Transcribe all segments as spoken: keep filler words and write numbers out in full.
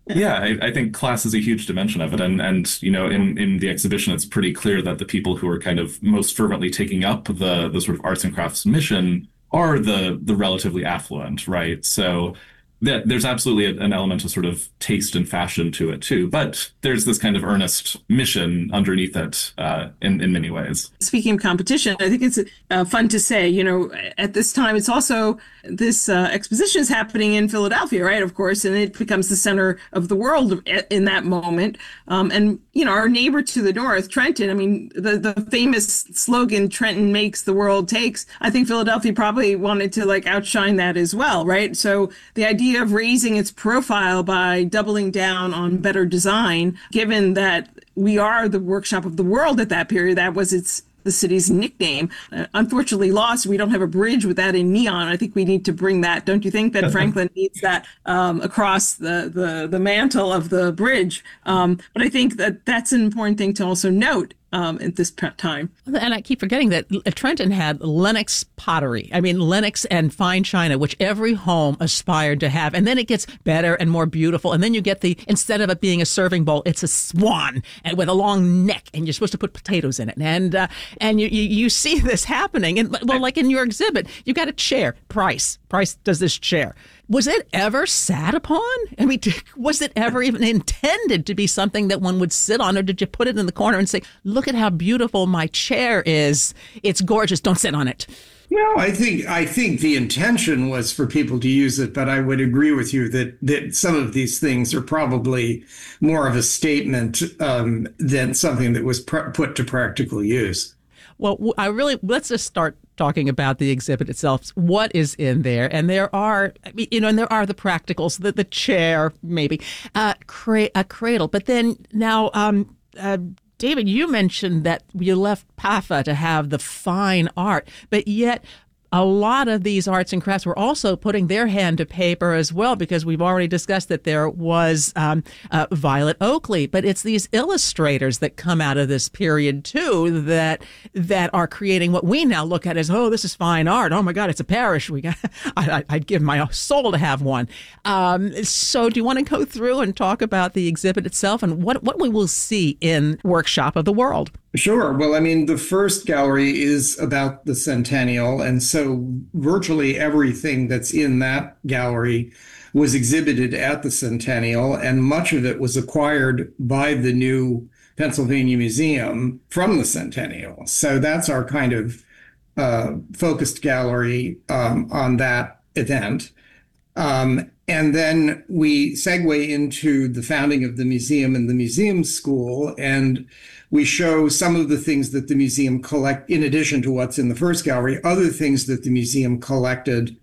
Yeah, I, I think class is a huge dimension of it. And and you know, in in the exhibition, it's pretty clear that the people who are kind of most fervently taking up the the sort of arts and crafts mission are the the relatively affluent, right? So that there's absolutely a- an element of sort of taste and fashion to it too. But there's this kind of earnest mission underneath it, uh, in in many ways. Speaking of competition, I think it's uh, fun to say, you know, at this time, it's also this uh, exposition is happening in Philadelphia, right? Of course, and it becomes the center of the world in that moment. Um, and, you know, our neighbor to the north, Trenton, I mean, the, the famous slogan, Trenton makes, the world takes, I think Philadelphia probably wanted to like outshine that as well, right? So the idea of raising its profile by doubling down on better design, given that we are the workshop of the world at that period, that was its the city's nickname. Uh, unfortunately lost. We don't have a bridge with that in neon. I think we need to bring that. Don't you think that Franklin needs that um, across the, the, the mantle of the bridge? Um, but I think that that's an important thing to also note um, at this time. And I keep forgetting that Trenton had Lenox pottery. I mean, Lenox and fine china, which every home aspired to have. And then it gets better and more beautiful. And then you get the, instead of it being a serving bowl, it's a swan and with a long neck, and you're supposed to put potatoes in it. And uh, and you, you you see this happening. And well, like in your exhibit, you got a chair. Price. Price does this chair. Was it ever sat upon? I mean, was it ever even intended to be something that one would sit on, or did you put it in the corner and say, look at how beautiful my chair is. It's gorgeous. Don't sit on it. No, I think I think the intention was for people to use it, but I would agree with you that that some of these things are probably more of a statement um, than something that was pr- put to practical use. Well, I really, let's just start talking about the exhibit itself. What is in there? And there are, you know, and there are the practicals, the, the chair, maybe, uh, cra- a cradle. But then now, um, uh, David, you mentioned that you left P A F A to have the fine art, but yet a lot of these arts and crafts were also putting their hand to paper as well, because we've already discussed that there was um, uh, Violet Oakley, but it's these illustrators that come out of this period too that that are creating what we now look at as, oh, this is fine art. Oh my God, it's a parish. We got, I, I'd give my soul to have one. Um, so, do you want to go through and talk about the exhibit itself and what what we will see in Workshop of the World? Sure. Well, I mean, the first gallery is about the centennial, and so virtually everything that's in that gallery was exhibited at the centennial, and much of it was acquired by the new Pennsylvania Museum from the centennial. So that's our kind of uh, focused gallery um, on that event. Um, and then we segue into the founding of the museum and the museum school, and we show some of the things that the museum collect, in addition to what's in the first gallery, other things that the museum collected,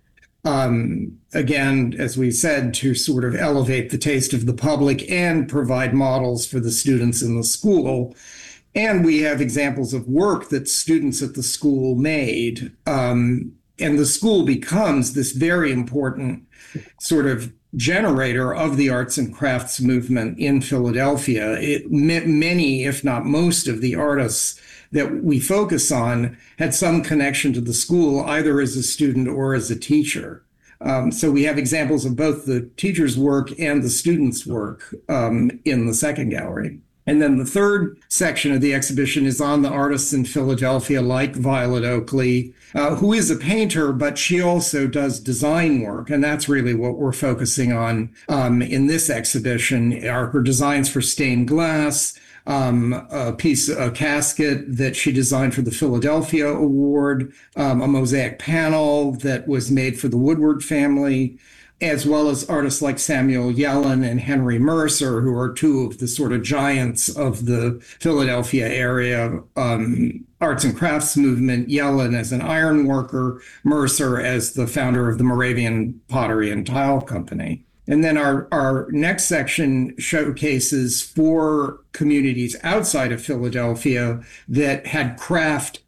um, again, as we said, to sort of elevate the taste of the public and provide models for the students in the school. And we have examples of work that students at the school made. Um, and the school becomes this very important sort of generator of the arts and crafts movement in Philadelphia. It, many, if not most, of the artists that we focus on had some connection to the school, either as a student or as a teacher. Um, so we have examples of both the teacher's work and the student's work um, in the second gallery. And then the third section of the exhibition is on the artists in Philadelphia, like Violet Oakley, uh, who is a painter, but she also does design work. And that's really what we're focusing on um, in this exhibition, are her designs for stained glass, um, a piece, a casket that she designed for the Philadelphia Award, um, a mosaic panel that was made for the Woodward family, as well as artists like Samuel Yellen and Henry Mercer, who are two of the sort of giants of the Philadelphia area um, arts and crafts movement. Yellen as an iron worker, Mercer as the founder of the Moravian Pottery and Tile Company. And then our, our next section showcases four communities outside of Philadelphia that had craft at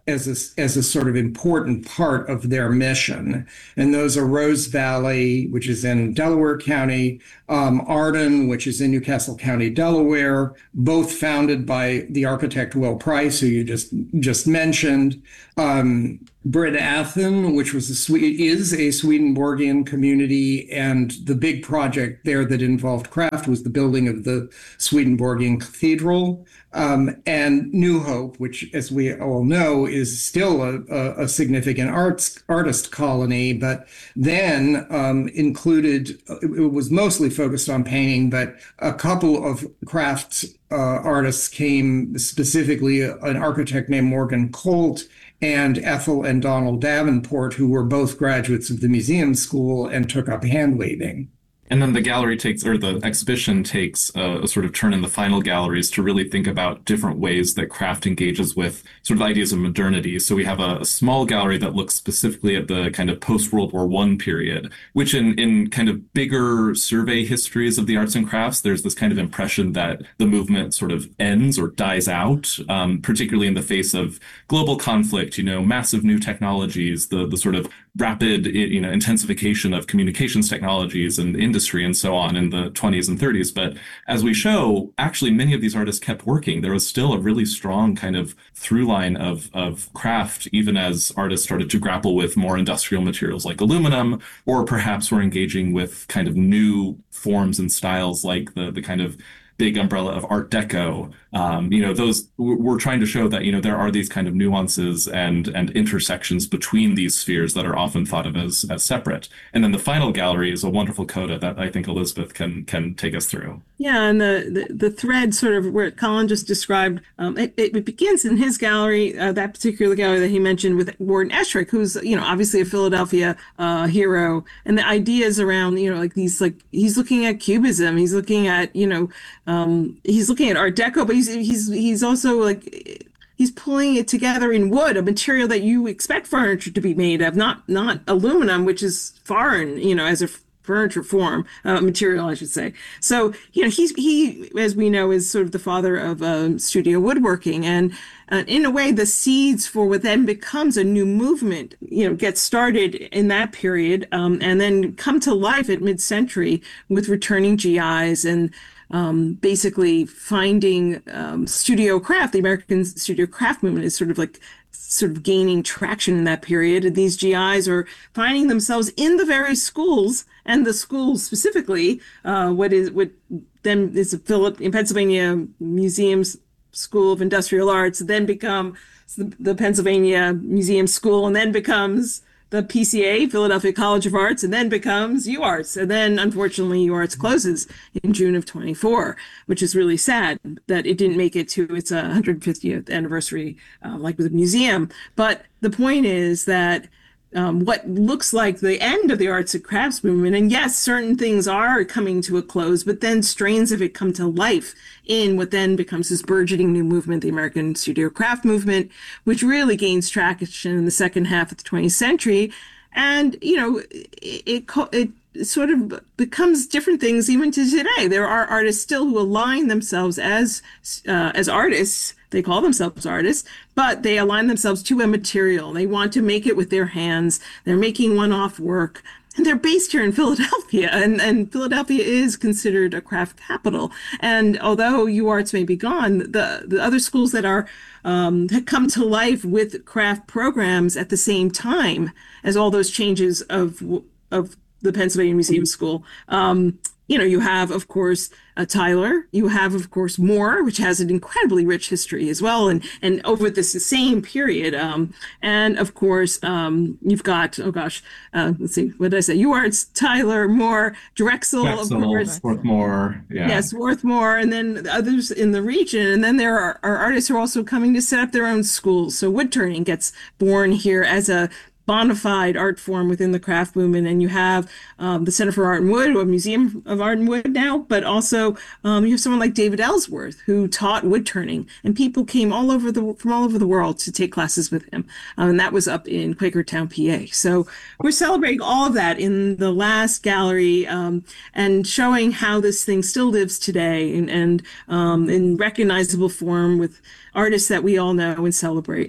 as a, as a sort of important part of their mission. And those are Rose Valley, which is in Delaware County, um, Arden, which is in Newcastle County, Delaware, both founded by the architect Will Price, who you just just mentioned. Um, Bryn Athyn, which was a is a Swedenborgian community, and the big project there that involved craft was the building of the Swedenborgian Cathedral. Um, and New Hope, which, as we all know, is still a, a, a significant arts artist colony, but then um, included, it was mostly focused on painting, but a couple of craft uh, artists came, specifically an architect named Morgan Colt and Ethel and Donald Davenport, who were both graduates of the museum school and took up hand weaving. And then the gallery takes, or the exhibition takes a, a sort of turn in the final galleries to really think about different ways that craft engages with sort of ideas of modernity. So we have a, a small gallery that looks specifically at the kind of post-World War One period, which in, in kind of bigger survey histories of the arts and crafts, there's this kind of impression that the movement sort of ends or dies out, um, particularly in the face of global conflict, you know, massive new technologies, the, the sort of rapid, you know, intensification of communications technologies and industry and so on in the twenties and thirties. But as we show, actually, many of these artists kept working. There was still a really strong kind of through line of, of craft, even as artists started to grapple with more industrial materials like aluminum, or perhaps were engaging with kind of new forms and styles like the, the kind of big umbrella of Art Deco. Um, you know, those we're trying to show that, you know, there are these kind of nuances and and intersections between these spheres that are often thought of as as separate. And then the final gallery is a wonderful coda that I think Elizabeth can can take us through. Yeah, and the, the, the thread sort of where Colin just described, um, it, it begins in his gallery, uh, that particular gallery that he mentioned with Warden Eschrick, who's, you know, obviously a Philadelphia uh, hero. And the ideas around, you know, like these, like, he's looking at Cubism, he's looking at, you know, um, he's looking at Art Deco, but he's, he's, he's also like, he's pulling it together in wood, a material that you expect furniture to be made of, not, not aluminum, which is foreign, you know, as a furniture form, uh, material, I should say. So, you know, he's, he, as we know, is sort of the father of um, studio woodworking. And uh, in a way, the seeds for what then becomes a new movement, you know, get started in that period um, and then come to life at mid-century with returning G Is and um, basically finding um, studio craft. The American studio craft movement is sort of like sort of gaining traction in that period. And these G Is are finding themselves in the very schools, and the schools specifically, uh, what is what then is a Philip in Pennsylvania Museums School of Industrial Arts, then become the, the Pennsylvania Museum School, and then becomes the P C A, Philadelphia College of Arts, and then becomes UArts. And then, unfortunately, UArts closes in June of twenty-four, which is really sad that it didn't make it to its uh, one hundred fiftieth anniversary, uh, like with the museum. But the point is that um, what looks like the end of the arts and crafts movement, and yes, certain things are coming to a close, but then strains of it come to life in what then becomes this burgeoning new movement, the American studio craft movement, which really gains traction in the second half of the twentieth century. And, you know, it, it, it sort of becomes different things even to today. There are artists still who align themselves as uh, as artists. They call themselves artists, but they align themselves to a material. They want to make it with their hands. They're making one-off work. And they're based here in Philadelphia, and, and Philadelphia is considered a craft capital. And although UArts may be gone, the, the other schools that are um, that come to life with craft programs at the same time as all those changes of of the Pennsylvania Museum School. Um, you know, you have, of course, uh, Tyler. You have, of course, Moore, which has an incredibly rich history as well, and and over this same period. Um, and of course, um, you've got, oh gosh, uh, let's see, what did I say? UArts, Tyler, Moore, Drexel, Drexel, of course. Swarthmore, yeah. Yes, Swarthmore, and then others in the region. And then there are, are artists who are also coming to set up their own schools. So wood turning gets born here as a bona fide art form within the craft movement. And you have um, the Center for Art and Wood, or Museum of Art and Wood now, but also um, you have someone like David Ellsworth, who taught wood turning, and people came all over the from all over the world to take classes with him. Um, and that was up in Quakertown, P A. So we're celebrating all of that in the last gallery um, and showing how this thing still lives today and, and um, in recognizable form with artists that we all know and celebrate.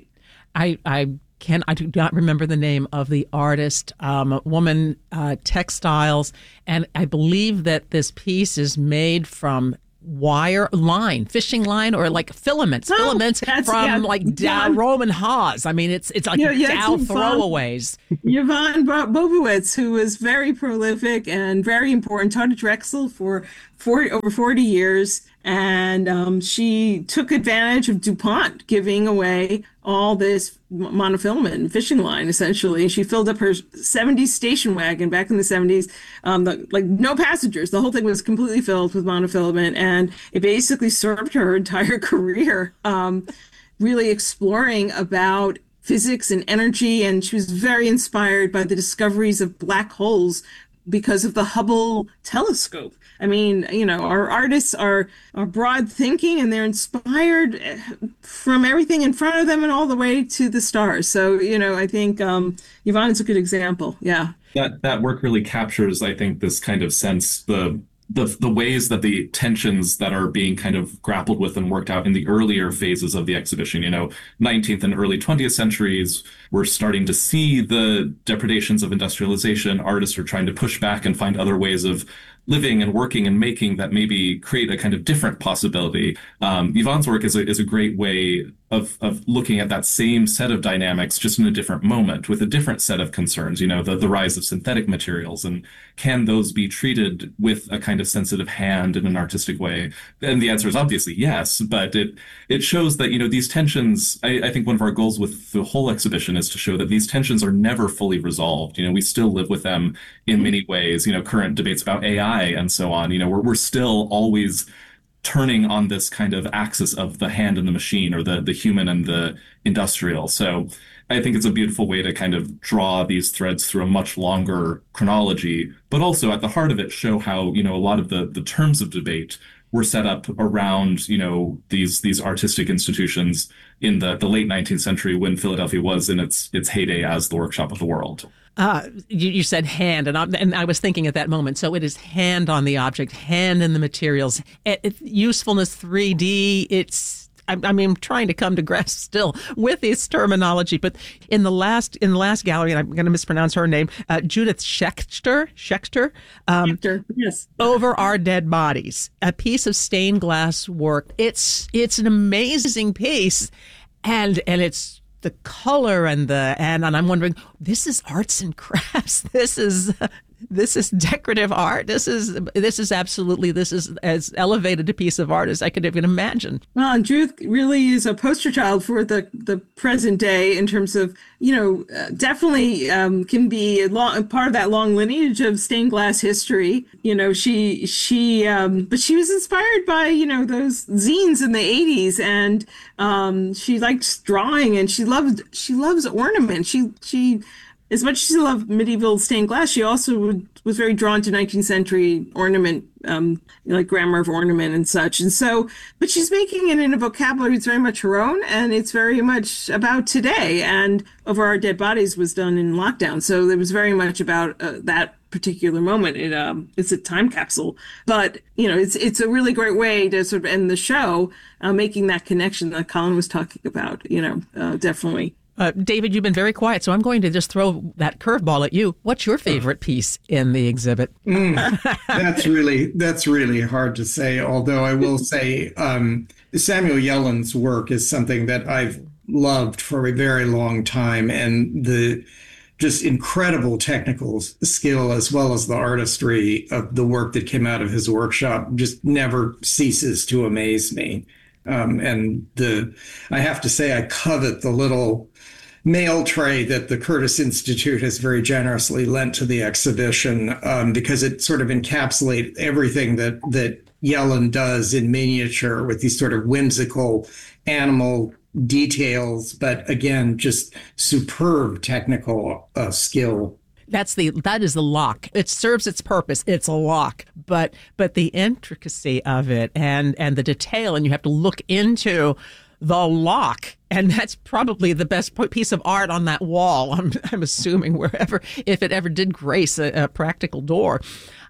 I, I can I do not remember the name of the artist, um, woman, uh, textiles, and I believe that this piece is made from wire line, fishing line, or like filaments, Oh, filaments that's- from yeah, like Dow, Yvonne- Roman Haas. I mean, it's it's like Yeah, yeah, Dow it's Yvonne- throwaways. Yvonne Bo- Bobowitz, who was very prolific and very important, taught at Drexel for forty, over forty years. And um, she took advantage of DuPont giving away all this monofilament fishing line, essentially. She filled up her seventies station wagon back in the seventies, um, the, like no passengers. The whole thing was completely filled with monofilament, and it basically served her entire career, um, really exploring about physics and energy. And she was very inspired by the discoveries of black holes because of the Hubble telescope. I mean, you know, our artists are, are broad thinking, and they're inspired from everything in front of them and all the way to the stars. So, you know, I think um, Yvonne is a good example. Yeah. That that work really captures, I think, this kind of sense, the the the ways that the tensions that are being kind of grappled with and worked out in the earlier phases of the exhibition. You know, nineteenth and early twentieth centuries, we're starting to see the depredations of industrialization. Artists are trying to push back and find other ways of living and working and making that maybe create a kind of different possibility. Um, Yvonne's work is a, is a great way of, of looking at that same set of dynamics, just in a different moment with a different set of concerns, you know, the, the rise of synthetic materials, and can those be treated with a kind of sensitive hand in an artistic way? And the answer is obviously yes, but it, it shows that, you know, these tensions, I, I think one of our goals with the whole exhibition is to show that these tensions are never fully resolved. You know, we still live with them in many ways, you know, current debates about A I and so on, you know, we're, we're still always turning on this kind of axis of the hand and the machine, or the, the human and the industrial. So I think it's a beautiful way to kind of draw these threads through a much longer chronology, but also at the heart of it, show how, you know, a lot of the, the terms of debate were set up around, you know, these these artistic institutions in the, the late nineteenth century, when Philadelphia was in its its heyday as the workshop of the world. Uh, you, you said hand, and I, and I was thinking at that moment. So it is hand on the object, hand in the materials. It, it, usefulness three D. It's. I, I mean, I'm trying to come to grasp still with this terminology. But in the last in the last gallery, and I'm going to mispronounce her name, uh, Judith Schechter. Schechter. Um, Schechter, yes. Over Our Dead Bodies, a piece of stained glass work. It's it's an amazing piece, and and it's. The color and the and, and I'm wondering, this is arts and crafts. This is this is decorative art. This is this is absolutely this is as elevated a piece of art as I could even imagine. Well, and Judith really is a poster child for the, the present day in terms of, you know, uh, definitely um, can be a long, part of that long lineage of stained glass history. You know, she, she, um, but she was inspired by, you know, those zines in the eighties, and um, she liked drawing, and she loved, she loves ornament. She, she, as much as she loved medieval stained glass, she also would, was very drawn to nineteenth century ornament, um, like grammar of ornament and such. And so, but she's making it in a vocabulary that's very much her own, and it's very much about today. And Over Our Dead Bodies was done in lockdown, so it was very much about uh, that particular moment. It um, it's a time capsule, but you know, it's it's a really great way to sort of end the show, uh, making that connection that Colin was talking about. You know, uh, definitely. Uh, David, you've been very quiet, so I'm going to just throw that curveball at you. What's your favorite piece in the exhibit? Mm, that's really that's really hard to say. Although I will say um, Samuel Yellin's work is something that I've loved for a very long time, and the just incredible technical skill as well as the artistry of the work that came out of his workshop just never ceases to amaze me. Um, and the I have to say I covet the little mail tray that the Curtis Institute has very generously lent to the exhibition, um, because it sort of encapsulates everything that that Yellin does in miniature, with these sort of whimsical animal details, but again, just superb technical uh, skill. That's the that is the lock. It serves its purpose. It's a lock, but but the intricacy of it and and the detail, and you have to look into the lock, and that's probably the best piece of art on that wall. I'm I'm assuming wherever, if it ever did grace a, a practical door.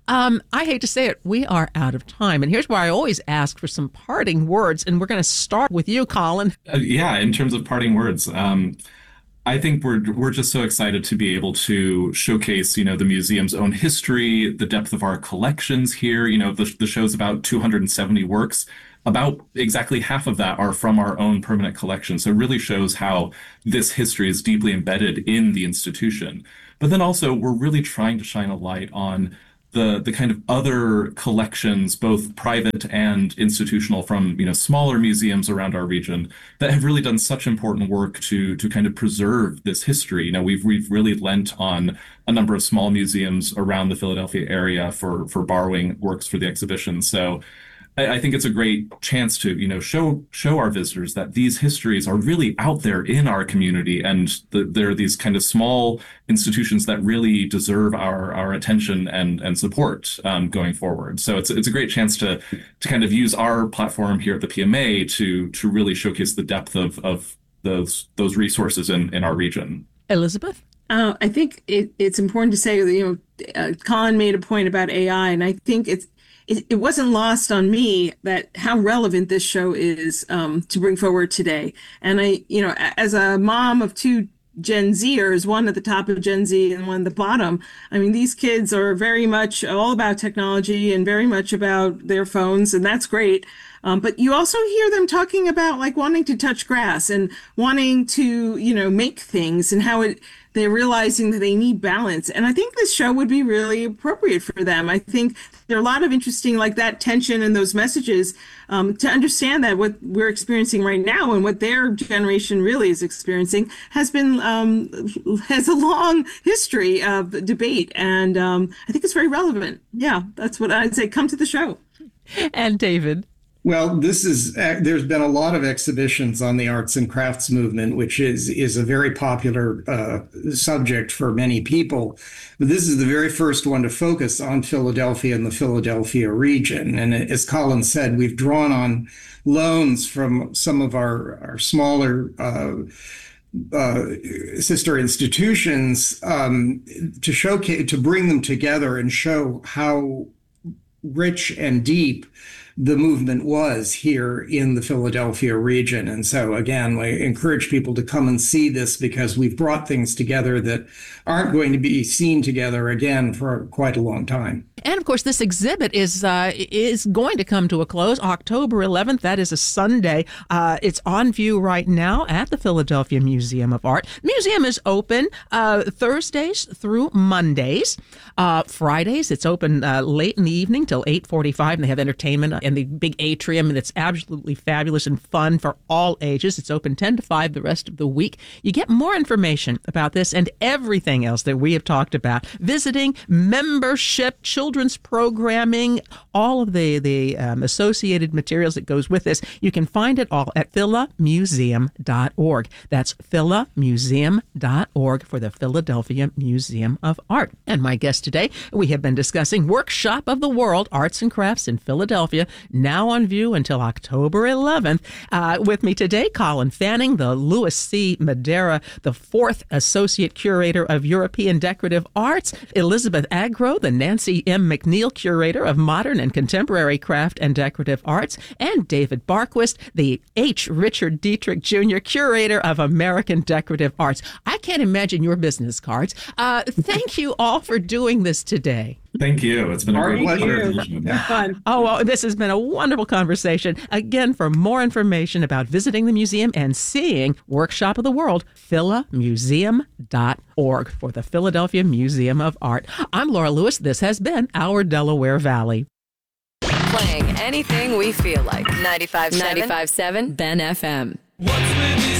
Um, I hate to say it, we are out of time. And here's where I always ask for some parting words. And we're going to start with you, Colin. Uh, yeah, in terms of parting words, um, I think we're we're just so excited to be able to showcase, you know, the museum's own history, the depth of our collections here. You know, the, the show's about two hundred seventy works. About exactly half of that are from our own permanent collection. So it really shows how this history is deeply embedded in the institution. But then also, we're really trying to shine a light on the the kind of other collections, both private and institutional, from, you know, smaller museums around our region that have really done such important work to to kind of preserve this history. You know, we've we've really lent on a number of small museums around the Philadelphia area for for borrowing works for the exhibition. So I, I think it's a great chance to, you know, show show our visitors that these histories are really out there in our community, and the, there are these kind of small institutions that really deserve our our attention and and support um, going forward. So it's it's a great chance to to kind of use our platform here at the P M A to to really showcase the depth of of those those resources in in our region. Elizabeth? Uh, I think it, it's important to say that, you know, uh, Colin made a point about A I, and I think it's It, it wasn't lost on me that how relevant this show is um, to bring forward today. And I, you know, as a mom of two Gen Zers, one at the top of Gen Z and one at the bottom, I mean, these kids are very much all about technology and very much about their phones, and that's great. Um, but you also hear them talking about like wanting to touch grass and wanting to, you know, make things, and how it they're realizing that they need balance. And I think this show would be really appropriate for them. I think there are a lot of interesting, like that tension and those messages um, to understand that what we're experiencing right now and what their generation really is experiencing has been, um, has a long history of debate. And um, I think it's very relevant. Yeah, that's what I'd say. Come to the show. And David? Well, this is, uh, there's been a lot of exhibitions on the arts and crafts movement, which is is a very popular uh, subject for many people. But this is the very first one to focus on Philadelphia and the Philadelphia region. And as Colin said, we've drawn on loans from some of our, our smaller uh, uh, sister institutions um, to showcase, to bring them together and show how rich and deep the movement was here in the Philadelphia region. And so, again, I encourage people to come and see this, because we've brought things together that aren't going to be seen together again for quite a long time. And of course, this exhibit is uh, is going to come to a close October eleventh. That is a Sunday. Uh, it's on view right now at the Philadelphia Museum of Art. The museum is open uh, Thursdays through Mondays. Uh, Fridays, it's open uh, late in the evening till eight forty-five, and they have entertainment in the big atrium, and it's absolutely fabulous and fun for all ages. It's open ten to five the rest of the week. You get more information about this and everything else that we have talked about: visiting, membership, children's programming, all of the, the um, associated materials that goes with this. You can find it all at phila museum dot org. That's phila museum dot org for the Philadelphia Museum of Art. And my guest today, we have been discussing Workshop of the World, Arts and Crafts in Philadelphia, now on view until October eleventh. Uh, with me today, Colin Fanning, the Louis C. Madeira, the fourth Associate Curator of European Decorative Arts; Elizabeth Agro, the Nancy M. McNeil Curator of Modern and Contemporary Craft and Decorative Arts; and David Barquist, the H. Richard Dietrich Junior Curator of American Decorative Arts. I can't imagine your business cards. Uh, thank you all for doing this today. Thank you. It's been a great pleasure. Fun. Oh, well, this has been a wonderful conversation. Again, for more information about visiting the museum and seeing Workshop of the World, phila museum dot org for the Philadelphia Museum of Art. I'm Laura Lewis. This has been Our Delaware Valley. Playing anything we feel like. ninety-five point seven Ben F M. What's with these